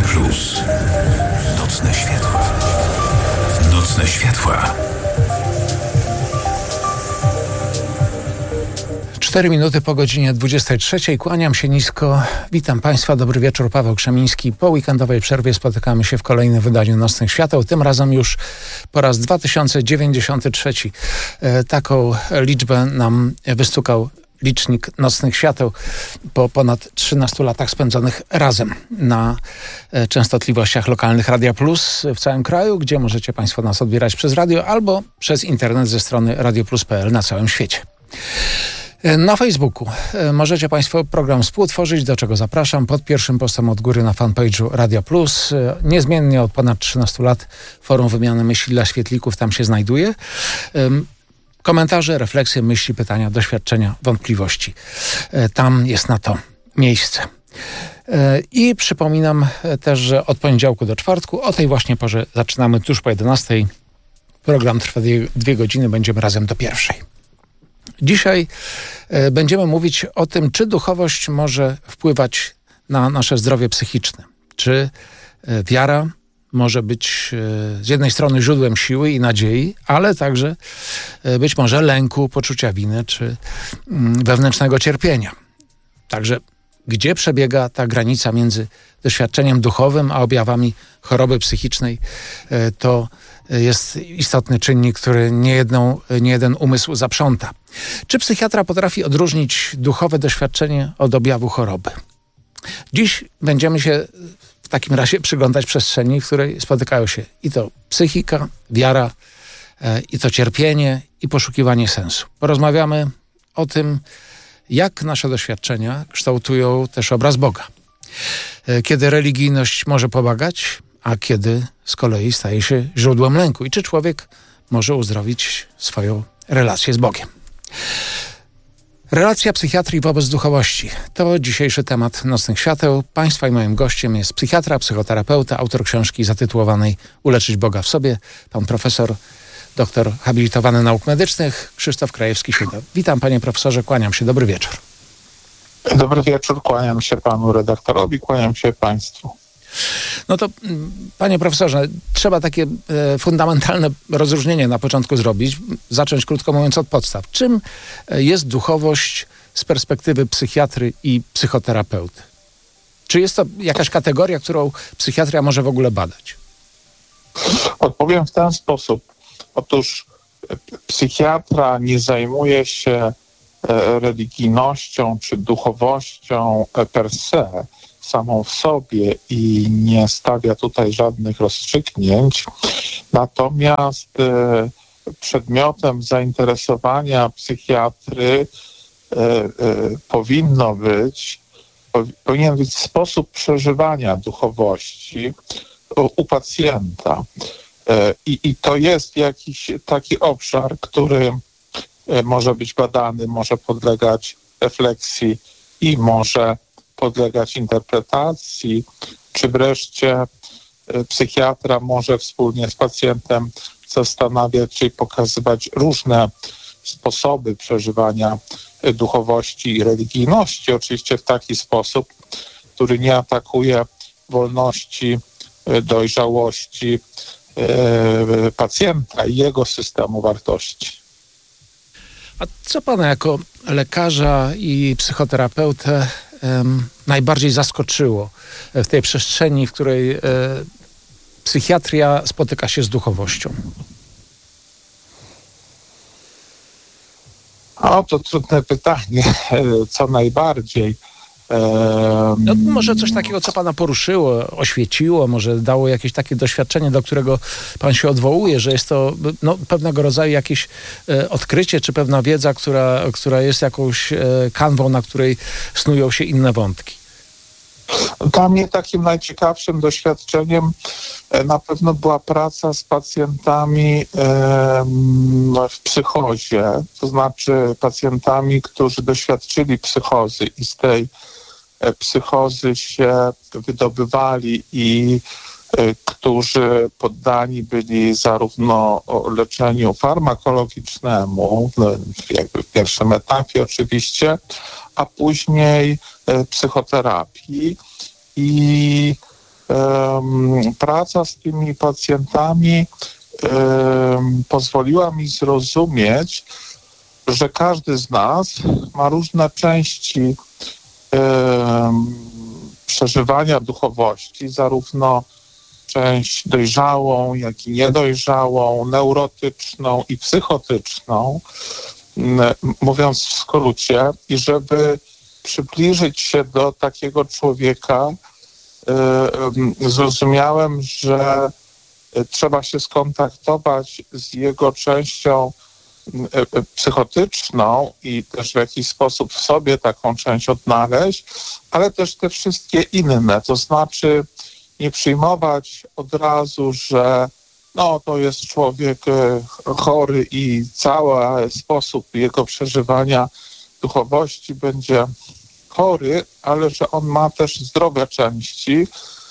Plus. Nocne światła. Nocne światła. 4 minuty po godzinie 23. Kłaniam się nisko. Witam Państwa. Dobry wieczór. Paweł Krzemiński. Po weekendowej przerwie spotykamy się w kolejnym wydaniu Nocnych Świateł. Tym razem już po raz 2093. Taką liczbę nam wystukał licznik Nocnych Świateł po ponad 13 latach spędzonych razem na częstotliwościach lokalnych Radia Plus w całym kraju, gdzie możecie Państwo nas odbierać przez radio albo przez internet ze strony radioplus.pl na całym świecie. Na Facebooku możecie Państwo program współtworzyć, do czego zapraszam, pod pierwszym postem od góry na fanpage'u Radia Plus. Niezmiennie od ponad 13 lat forum wymiany myśli dla świetlików tam się znajduje. Komentarze, refleksje, myśli, pytania, doświadczenia, wątpliwości. Tam jest na to miejsce. I przypominam też, że od poniedziałku do czwartku o tej właśnie porze zaczynamy tuż po 11. Program trwa 2 godziny, będziemy razem do 1. Dzisiaj będziemy mówić o tym, czy duchowość może wpływać na nasze zdrowie psychiczne. Czy wiara może być z jednej strony źródłem siły i nadziei, ale także być może lęku, poczucia winy czy wewnętrznego cierpienia. Także gdzie przebiega ta granica między doświadczeniem duchowym a objawami choroby psychicznej, to jest istotny czynnik, który nie jeden umysł zaprząta. Czy psychiatra potrafi odróżnić duchowe doświadczenie od objawu choroby? Dziś będziemy się w takim razie przyglądać przestrzeni, w której spotykają się i to psychika, wiara, i to cierpienie, i poszukiwanie sensu. Porozmawiamy o tym, jak nasze doświadczenia kształtują też obraz Boga. Kiedy religijność może pomagać, a kiedy z kolei staje się źródłem lęku. I czy człowiek może uzdrowić swoją relację z Bogiem. Relacja psychiatrii wobec duchowości. To dzisiejszy temat Nocnych Świateł. Państwa i moim gościem jest psychiatra, psychoterapeuta, autor książki zatytułowanej Uleczyć Boga w sobie, pan profesor, doktor habilitowany nauk medycznych, Krzysztof Krajewski-Siuda. Witam panie profesorze, kłaniam się, dobry wieczór. Dobry wieczór, kłaniam się panu redaktorowi, kłaniam się państwu. No to, panie profesorze, trzeba takie fundamentalne rozróżnienie na początku zrobić, zacząć krótko mówiąc od podstaw. Czym jest duchowość z perspektywy psychiatry i psychoterapeuty? Czy jest to jakaś kategoria, którą psychiatria może w ogóle badać? Odpowiem w ten sposób. Otóż psychiatra nie zajmuje się religijnością czy duchowością per se, samą w sobie i nie stawia tutaj żadnych rozstrzygnięć. Natomiast przedmiotem zainteresowania psychiatry powinien być sposób przeżywania duchowości u pacjenta. I to jest jakiś taki obszar, który może być badany, może podlegać refleksji i może podlegać interpretacji, czy wreszcie psychiatra może wspólnie z pacjentem zastanawiać się i pokazywać różne sposoby przeżywania duchowości i religijności, oczywiście w taki sposób, który nie atakuje wolności, dojrzałości pacjenta i jego systemu wartości. A co pana jako lekarza i psychoterapeutę najbardziej zaskoczyło w tej przestrzeni, w której psychiatria spotyka się z duchowością? O, to trudne pytanie. Co najbardziej? No, może coś takiego, co pana poruszyło, oświeciło, może dało jakieś takie doświadczenie, do którego pan się odwołuje, że jest to pewnego rodzaju jakieś odkrycie, czy pewna wiedza, która jest jakąś kanwą, na której snują się inne wątki. Dla mnie takim najciekawszym doświadczeniem na pewno była praca z pacjentami w psychozie, to znaczy pacjentami, którzy doświadczyli psychozy i z tej psychozy się wydobywali i którzy poddani byli zarówno leczeniu farmakologicznemu, jakby w pierwszym etapie oczywiście, a później psychoterapii. I praca z tymi pacjentami pozwoliła mi zrozumieć, że każdy z nas ma różne części przeżywania duchowości, zarówno część dojrzałą, jak i niedojrzałą, neurotyczną i psychotyczną, mówiąc w skrócie, i żeby przybliżyć się do takiego człowieka, zrozumiałem, że trzeba się skontaktować z jego częścią psychotyczną i też w jakiś sposób w sobie taką część odnaleźć, ale też te wszystkie inne, to znaczy nie przyjmować od razu, że to jest człowiek chory i cały sposób jego przeżywania duchowości będzie chory, ale że on ma też zdrowe części,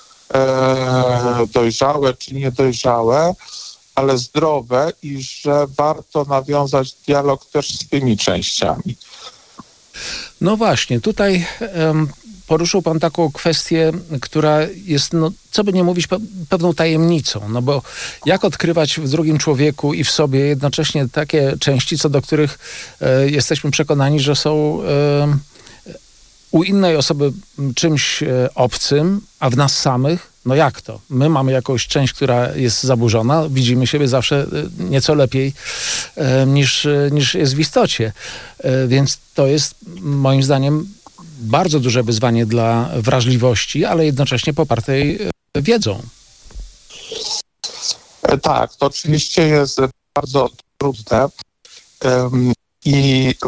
dojrzałe czy niedojrzałe, ale zdrowe i że warto nawiązać dialog też z tymi częściami. No właśnie, tutaj poruszył pan taką kwestię, która jest, co by nie mówić, pewną tajemnicą. No bo jak odkrywać w drugim człowieku i w sobie jednocześnie takie części, co do których jesteśmy przekonani, że są u innej osoby czymś obcym, a w nas samych, jak to? My mamy jakąś część, która jest zaburzona, widzimy siebie zawsze nieco lepiej niż jest w istocie. Więc to jest moim zdaniem bardzo duże wyzwanie dla wrażliwości, ale jednocześnie popartej wiedzą. Tak, to oczywiście jest bardzo trudne i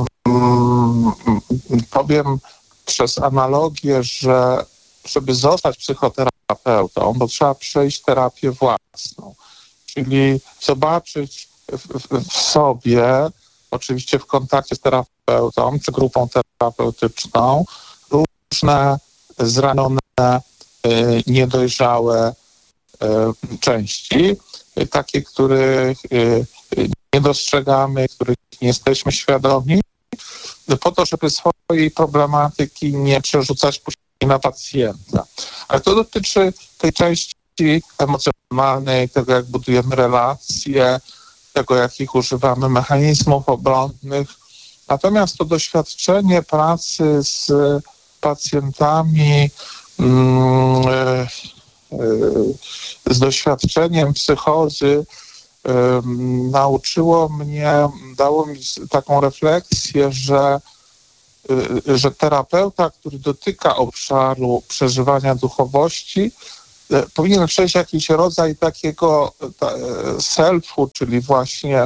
powiem przez analogię, że żeby zostać psychoterapeutą, to trzeba przejść terapię własną, czyli zobaczyć w sobie, oczywiście w kontakcie z terapeutą czy grupą terapeutyczną, różne zranione, niedojrzałe części, takie, których nie dostrzegamy, których nie jesteśmy świadomi, po to, żeby swojej problematyki nie przerzucać później na pacjenta. Ale to dotyczy tej części emocjonalnej, tego jak budujemy relacje, tego jakich używamy mechanizmów obronnych. Natomiast to doświadczenie pracy z pacjentami, z doświadczeniem psychozy nauczyło mnie, dało mi taką refleksję, że terapeuta, który dotyka obszaru przeżywania duchowości, powinien przejść jakiś rodzaj takiego selfu, czyli właśnie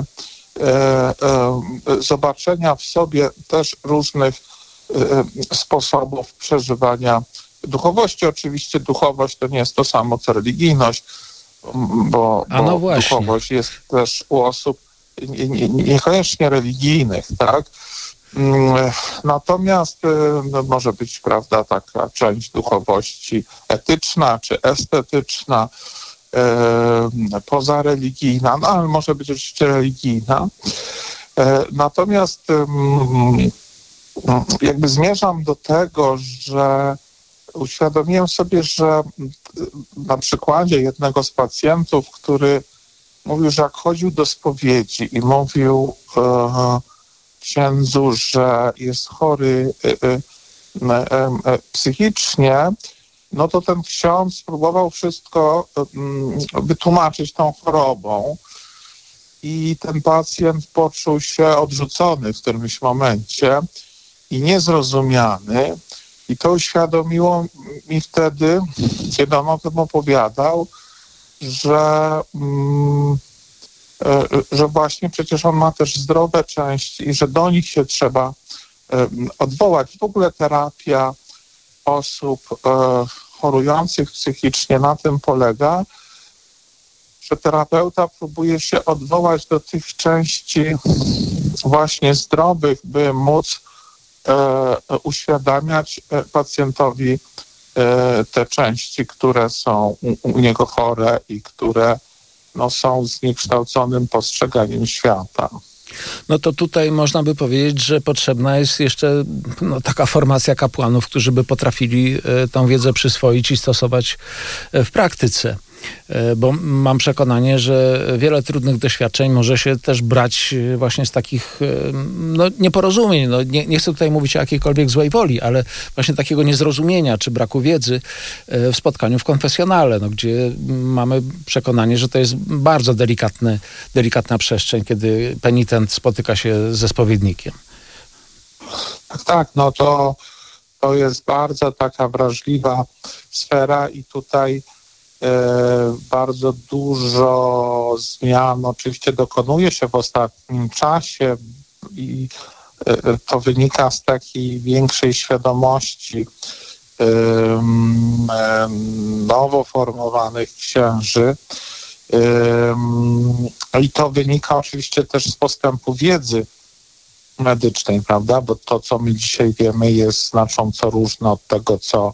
zobaczenia w sobie też różnych sposobów przeżywania duchowości. Oczywiście duchowość to nie jest to samo co religijność, bo duchowość jest też u osób niekoniecznie religijnych, tak? Natomiast może być, prawda, taka część duchowości etyczna czy estetyczna, pozareligijna, ale może być oczywiście religijna. Natomiast jakby zmierzam do tego, że uświadomiłem sobie, że na przykładzie jednego z pacjentów, który mówił, że jak chodził do spowiedzi i mówił księdzu, że jest chory psychicznie, to ten ksiądz próbował wszystko wytłumaczyć tą chorobą i ten pacjent poczuł się odrzucony w którymś momencie i niezrozumiany. I to uświadomiło mi wtedy, kiedy on o tym opowiadał, że właśnie przecież on ma też zdrowe części i że do nich się trzeba odwołać. W ogóle terapia osób chorujących psychicznie na tym polega, że terapeuta próbuje się odwołać do tych części właśnie zdrowych, by móc uświadamiać pacjentowi te części, które są u niego chore i które są zniekształconym postrzeganiem świata. No to tutaj można by powiedzieć, że potrzebna jest jeszcze taka formacja kapłanów, którzy by potrafili tą wiedzę przyswoić i stosować w praktyce. Bo mam przekonanie, że wiele trudnych doświadczeń może się też brać właśnie z takich nieporozumień. Nie chcę tutaj mówić o jakiejkolwiek złej woli, ale właśnie takiego niezrozumienia czy braku wiedzy w spotkaniu w konfesjonale, gdzie mamy przekonanie, że to jest bardzo delikatna przestrzeń, kiedy penitent spotyka się ze spowiednikiem. Tak, to jest bardzo taka wrażliwa sfera i tutaj bardzo dużo zmian oczywiście dokonuje się w ostatnim czasie i to wynika z takiej większej świadomości nowo formowanych księży i to wynika oczywiście też z postępu wiedzy medycznej, prawda? Bo to, co my dzisiaj wiemy, jest znacząco różne od tego, co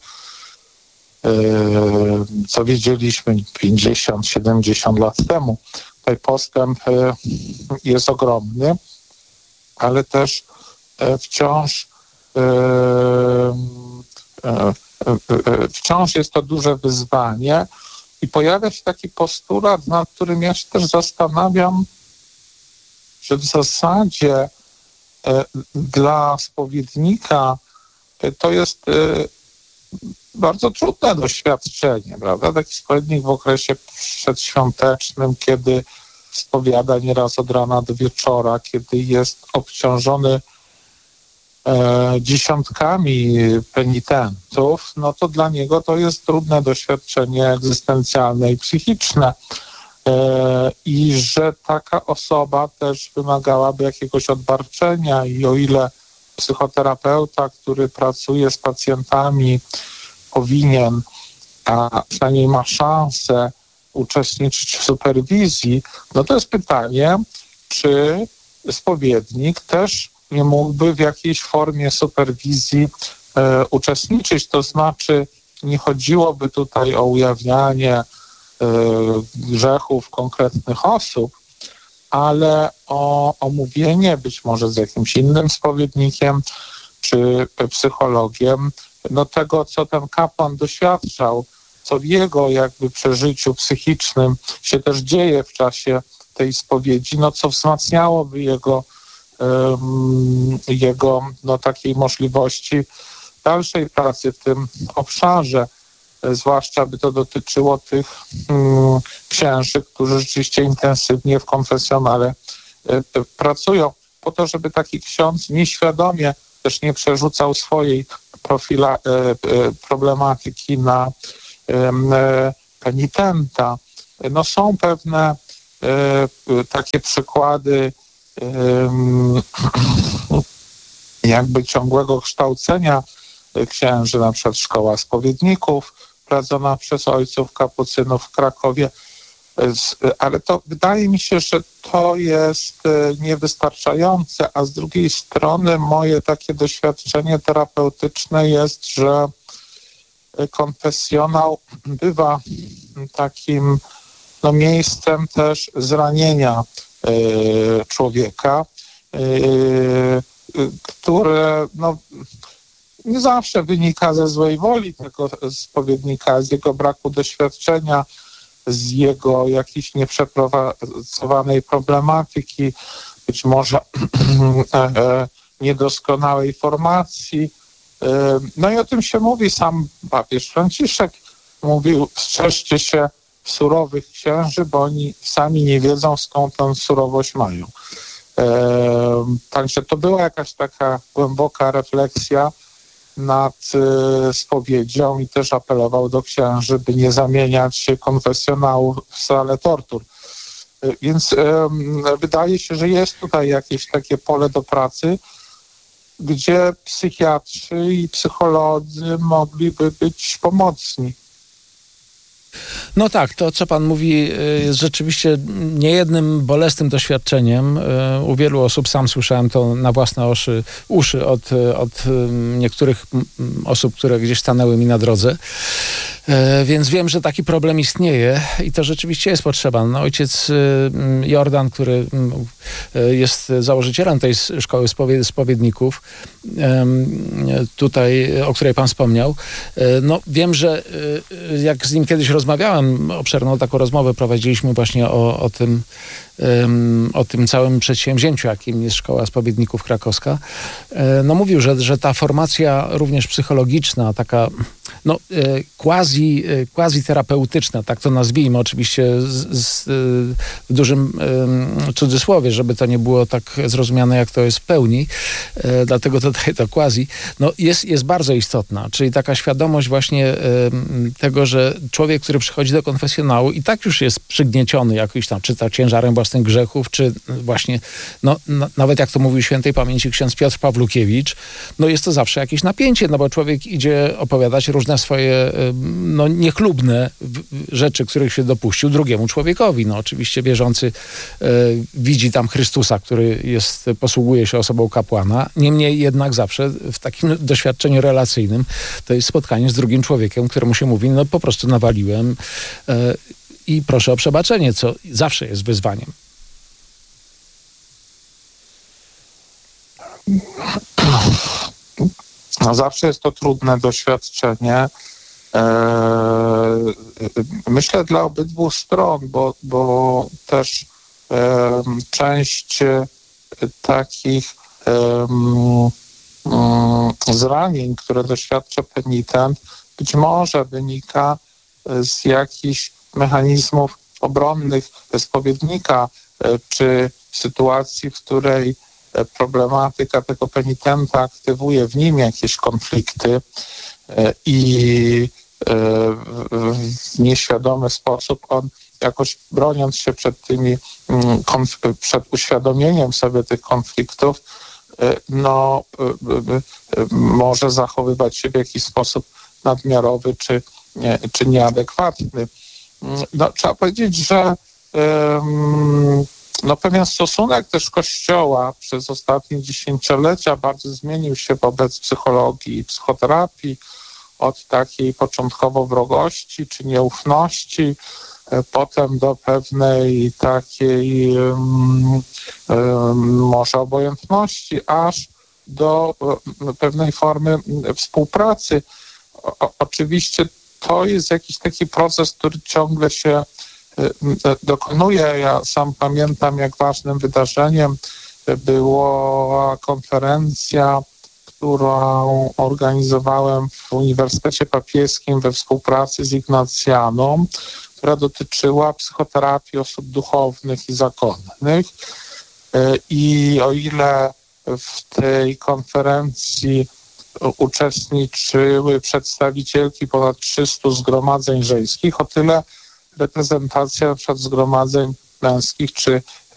wiedzieliśmy 50-70 lat temu. Tutaj postęp jest ogromny, ale też wciąż jest to duże wyzwanie i pojawia się taki postulat, nad którym ja się też zastanawiam, że w zasadzie dla spowiednika to jest bardzo trudne doświadczenie, prawda? Taki spowiednik w okresie przedświątecznym, kiedy spowiada nieraz od rana do wieczora, kiedy jest obciążony dziesiątkami penitentów, to dla niego to jest trudne doświadczenie egzystencjalne i psychiczne. I że taka osoba też wymagałaby jakiegoś odbarczenia i o ile psychoterapeuta, który pracuje z pacjentami, powinien, a przynajmniej ma szansę uczestniczyć w superwizji, to jest pytanie, czy spowiednik też nie mógłby w jakiejś formie superwizji uczestniczyć. To znaczy nie chodziłoby tutaj o ujawnianie grzechów konkretnych osób, ale o omówienie być może z jakimś innym spowiednikiem czy psychologiem tego, co ten kapłan doświadczał, co w jego jakby przeżyciu psychicznym się też dzieje w czasie tej spowiedzi, co wzmacniałoby jego takiej możliwości dalszej pracy w tym obszarze, zwłaszcza by to dotyczyło tych księży, którzy rzeczywiście intensywnie w konfesjonale pracują, po to, żeby taki ksiądz nieświadomie też nie przerzucał swojej problematyki na penitenta. Są pewne takie przykłady jakby ciągłego kształcenia księży, na przykład szkoła spowiedników prowadzona przez ojców kapucynów w Krakowie, ale to wydaje mi się, że to jest niewystarczające, a z drugiej strony moje takie doświadczenie terapeutyczne jest, że konfesjonał bywa takim miejscem też zranienia człowieka, które nie zawsze wynika ze złej woli tego spowiednika, z jego braku doświadczenia, z jego jakiejś nieprzepracowanej problematyki, być może niedoskonałej formacji. I o tym się mówi. Sam papież Franciszek mówił: strzeżcie się surowych księży, bo oni sami nie wiedzą, skąd tę surowość mają. Także to była jakaś taka głęboka refleksja nad spowiedzią i też apelował do księży, by nie zamieniać konfesjonału w salę tortur. Więc wydaje się, że jest tutaj jakieś takie pole do pracy, gdzie psychiatrzy i psycholodzy mogliby być pomocni. No tak, to co pan mówi jest rzeczywiście niejednym bolesnym doświadczeniem. U wielu osób, sam słyszałem to na własne uszy od niektórych osób, które gdzieś stanęły mi na drodze. Więc wiem, że taki problem istnieje i to rzeczywiście jest potrzeba. No, ojciec Jordan, który jest założycielem tej szkoły spowiedników, tutaj, o której pan wspomniał, no wiem, że jak z nim kiedyś rozmawiałem, obszerną taką rozmowę prowadziliśmy właśnie o tym całym przedsięwzięciu, jakim jest Szkoła Spowiedników Krakowska. No mówił, że ta formacja również psychologiczna, taka no, quasi terapeutyczna, tak to nazwijmy, oczywiście w dużym cudzysłowie, żeby to nie było tak zrozumiane, jak to jest w pełni, dlatego tutaj to quasi, no jest bardzo istotna, czyli taka świadomość właśnie tego, że człowiek, który przychodzi do konfesjonału i tak już jest przygnieciony jakoś tam, czy to ciężarem własnych grzechów, czy właśnie, no nawet jak to mówił świętej pamięci ksiądz Piotr Pawlukiewicz, no jest to zawsze jakieś napięcie, no bo człowiek idzie opowiadać różne swoje no niechlubne rzeczy, których się dopuścił drugiemu człowiekowi. No oczywiście wierzący widzi tam Chrystusa, który posługuje się osobą kapłana. Niemniej jednak zawsze w takim doświadczeniu relacyjnym to jest spotkanie z drugim człowiekiem, któremu się mówi, no po prostu nawaliłem i proszę o przebaczenie, co zawsze jest wyzwaniem. No, zawsze jest to trudne doświadczenie. Myślę dla obydwu stron, bo też część takich zranień, które doświadcza penitent, być może wynika z jakichś mechanizmów obronnych spowiednika, czy sytuacji, w której problematyka tego penitenta aktywuje w nim jakieś konflikty i w nieświadomy sposób on jakoś broniąc się przed przed uświadomieniem sobie tych konfliktów, no może zachowywać się w jakiś sposób nadmiarowy czy nieadekwatny. No, trzeba powiedzieć, że no, pewien stosunek też Kościoła przez ostatnie dziesięciolecia bardzo zmienił się wobec psychologii i psychoterapii, od takiej początkowo wrogości czy nieufności, potem do pewnej takiej może obojętności, aż do pewnej formy współpracy. Oczywiście to jest jakiś taki proces, który ciągle się dokonuje. Ja sam pamiętam, jak ważnym wydarzeniem była konferencja, którą organizowałem w Uniwersytecie Papieskim we współpracy z Ignacjaną, która dotyczyła psychoterapii osób duchownych i zakonnych. I o ile w tej konferencji uczestniczyły przedstawicielki ponad 300 zgromadzeń żeńskich, o tyle reprezentacja na przykład zgromadzeń męskich czy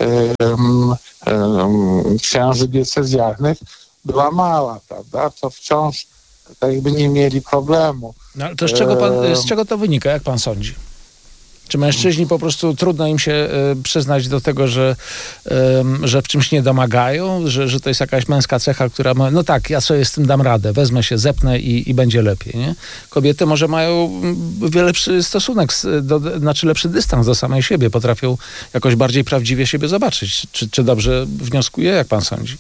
księży diecezjalnych była mała, prawda? To wciąż tak jakby nie mieli problemu. No, ale to z czego to wynika, jak pan sądzi? Czy mężczyźni po prostu trudno im się przyznać do tego, że w czymś nie domagają, że to jest jakaś męska cecha, która ma, no tak, ja sobie z tym dam radę, wezmę się, zepnę i będzie lepiej, nie? Kobiety może mają wiele lepszy stosunek, znaczy lepszy dystans do samej siebie, potrafią jakoś bardziej prawdziwie siebie zobaczyć. Czy dobrze wnioskuję, jak pan sądzi?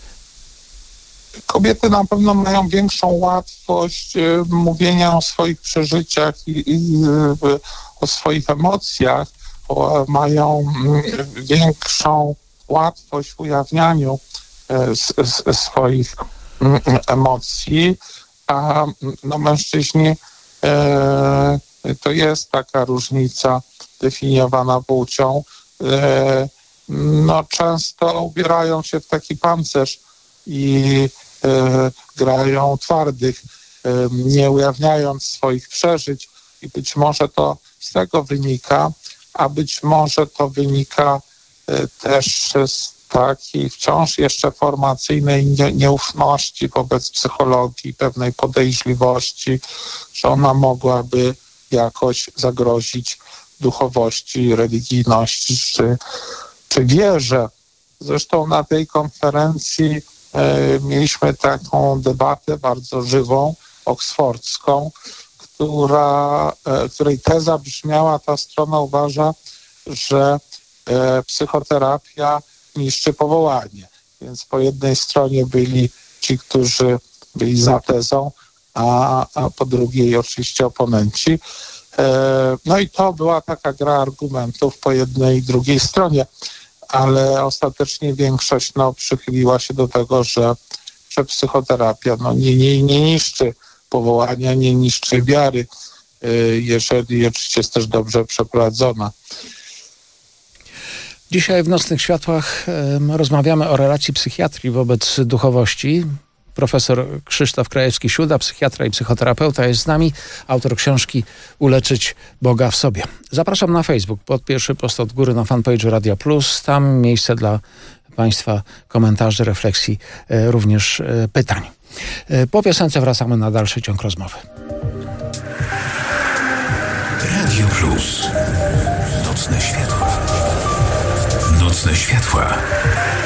Kobiety na pewno mają większą łatwość mówienia o swoich przeżyciach i o swoich emocjach, mają większą łatwość w ujawnianiu swoich emocji, a no, mężczyźni to jest taka różnica definiowana płcią. No, często ubierają się w taki pancerz i grają twardych, nie ujawniając swoich przeżyć i być może to z tego wynika, a być może to wynika też z takiej wciąż jeszcze formacyjnej nieufności wobec psychologii, pewnej podejrzliwości, że ona mogłaby jakoś zagrozić duchowości, religijności czy wierze. Zresztą na tej konferencji mieliśmy taką debatę bardzo żywą, oksfordzką, której teza brzmiała, ta strona uważa, że psychoterapia niszczy powołanie. Więc po jednej stronie byli ci, którzy byli za tezą, a po drugiej oczywiście oponenci. No i to była taka gra argumentów po jednej i drugiej stronie, ale ostatecznie większość przychyliła się do tego, że psychoterapia nie niszczy powołania, nie niszczy wiary, jeżeli oczywiście jest też dobrze przeprowadzona. Dzisiaj w Nocnych Światłach rozmawiamy o relacji psychiatrii wobec duchowości. Profesor Krzysztof Krajewski-Siuda, psychiatra i psychoterapeuta, jest z nami, autor książki Uleczyć Boga w sobie. Zapraszam na Facebook, pod pierwszy post od góry na fanpage'u Radia Plus. Tam miejsce dla Państwa komentarzy, refleksji, również pytań. Po piosence wracamy na dalszy ciąg rozmowy. Radio Plus. Nocne światła. Nocne światła.